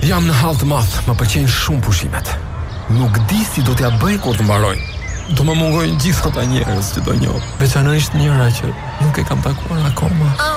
Jam në hall të madh, më pëlqejnë shumë pushimet. Nuk di si do t'ja bëj kur të mbaroj. Do më mungojnë gjithë ata njerëz që do njoh, veçanërisht njëra që nuk e kam takuar akoma.